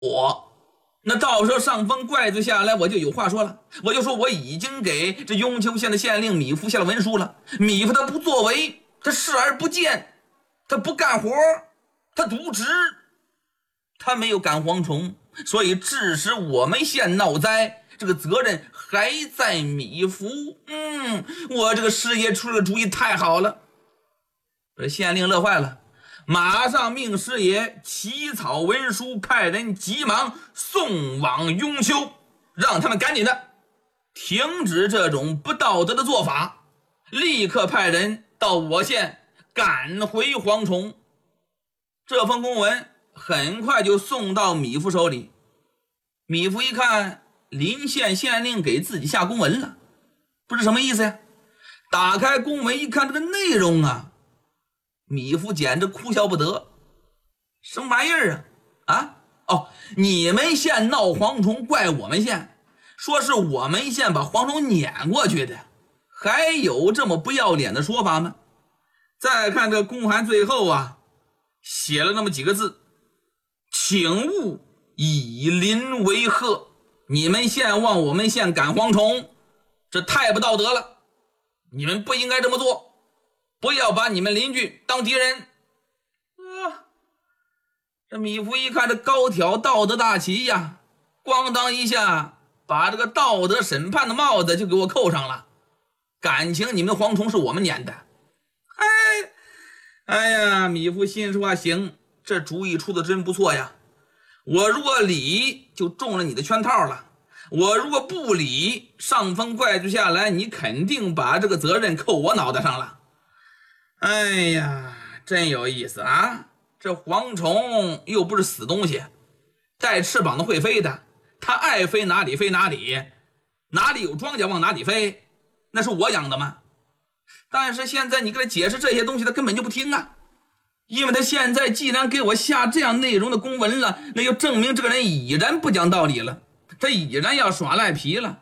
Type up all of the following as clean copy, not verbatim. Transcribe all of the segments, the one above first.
我，那到时候上峰怪罪下来，我就有话说了。我就说我已经给这雍丘县的县令米夫下了文书了，米夫他不作为，他视而不见，他不干活，他渎职，他没有赶蝗虫，所以致使我们县闹灾，这个责任还在米夫。我这个师爷出了个主意太好了。这县令乐坏了，马上命师爷起草文书，派人急忙送往雍丘，让他们赶紧的停止这种不道德的做法，立刻派人到我县赶回蝗虫。这封公文很快就送到米夫手里。米夫一看临县县令给自己下公文了，不是什么意思呀？打开公文一看这个内容啊，米夫简直哭笑不得。什么玩意儿啊？你们县闹蝗虫怪我们县，说是我们县把蝗虫撵过去的，还有这么不要脸的说法吗？再看这公函最后啊，写了那么几个字：请勿以邻为壑，你们县往我们县赶蝗虫，这太不道德了，你们不应该这么做，不要把你们邻居当敌人。这米夫一看这高挑道德大旗呀，咣当一下把这个道德审判的帽子就给我扣上了。感情你们蝗虫是我们撵的。哎呀，米夫心说行，这主意出的真不错呀。我如果理就中了你的圈套了，我如果不理，上峰怪罪下来，你肯定把这个责任扣我脑袋上了。哎呀，真有意思啊。这蝗虫又不是死东西，带翅膀的会飞的，它爱飞哪里飞哪里，哪里有庄稼往哪里飞，那是我养的吗？但是现在你给他解释这些东西，他根本就不听啊。因为他现在既然给我下这样内容的公文了，那就证明这个人已然不讲道理了，他已然要耍赖皮了。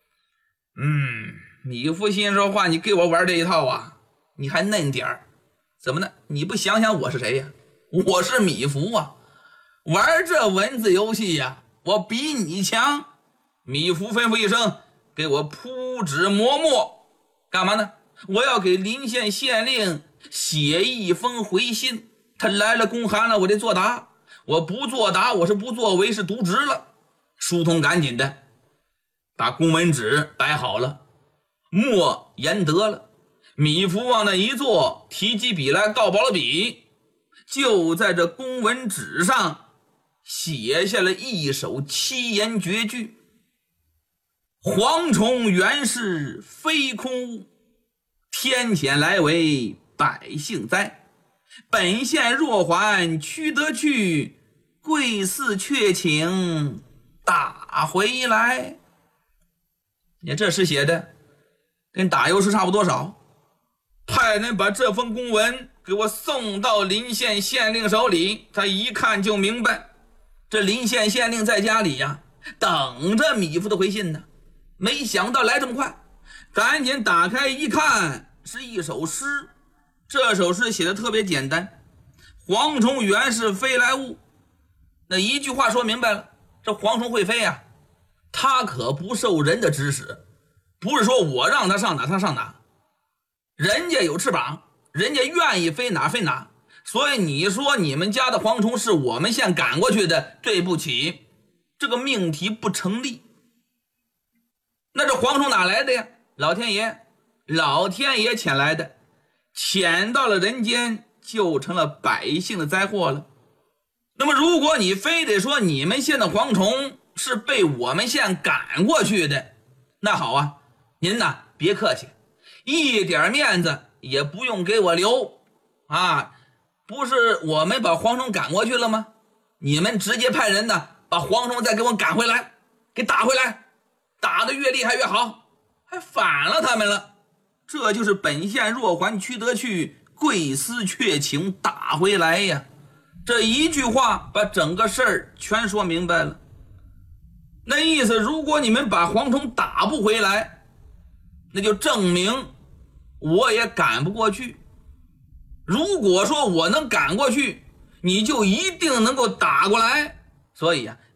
米夫心说话，你给我玩这一套啊，你还嫩点儿，怎么呢？你不想想我是谁呀？我是米夫啊，玩这文字游戏呀，我比你强。米夫吩咐一声，给我铺纸磨墨，干嘛呢？我要给临县县令写一封回信，他来了公函了，我得作答，我不作答，我是不作为，是渎职了。书童赶紧的把公文纸摆好了，墨研得了，米夫往那一坐，提起笔来，倒饱了笔，就在这公文纸上写下了一首七言绝句：蝗虫原是非空物，天谴来为百姓灾。本县若还屈得去，贵司却请打回来。你看这诗写的跟打油诗差不多少。派人把这封公文给我送到临县县令手里，他一看就明白，这临县县令在家里呀，等着米夫的回信呢。没想到来这么快，赶紧打开一看，是一首诗。这首诗写的特别简单：蝗虫原是飞来物。那一句话说明白了，这蝗虫会飞呀，它可不受人的指使，不是说我让它上哪它上哪，人家有翅膀，人家愿意飞哪飞哪。所以你说你们家的蝗虫是我们县赶过去的，对不起，这个命题不成立。那这蝗虫哪来的呀？老天爷遣来的，遣到了人间，就成了百姓的灾祸了。那么如果你非得说你们县的蝗虫是被我们县赶过去的，那好啊，您呐别客气，一点面子也不用给我留啊！不是我们把蝗虫赶过去了吗？你们直接派人呢把蝗虫再给我赶回来，给打回来，打得越厉害越好，还反了他们了。这就是本县若还屈得去，贵司却请打回来呀。这一句话把整个事儿全说明白了。那意思，如果你们把蝗虫打不回来，那就证明我也赶不过去。如果说我能赶过去，你就一定能够打过来， 所以呀、